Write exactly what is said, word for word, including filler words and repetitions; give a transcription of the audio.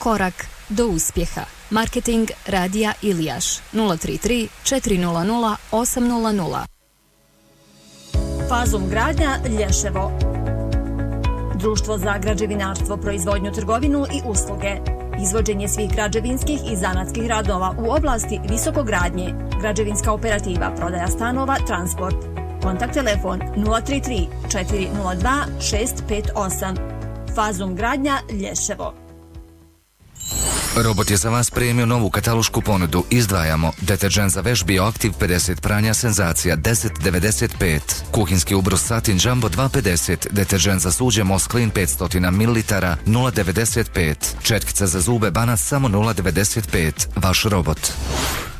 korak do uspjeha. Marketing Radija Ilijaš nula tri tri četiri nula nula osam nula nula. Fazum gradnja Lješevo. Društvo za građevinarstvo, proizvodnju, trgovinu i usluge. Izvođenje svih građevinskih i zanatskih radova u oblasti visokogradnje. Građevinska operativa, prodaja stanova, transport. Kontakt telefon nula tri tri četiri nula dva šest pet osam. Fazum gradnja Lješevo. Robot je za vas premio novu katalošku ponudu. Izdvajamo deterđent za veš Bioaktiv pedeset pranja Senzacija deset devedeset pet, kuhinski ubrus Satin Jumbo dva pedeset, deterđent za suđe Mosklin petsto mililitara nula devedeset pet, četkica za zube Banac samo nula devedeset pet. Vaš robot.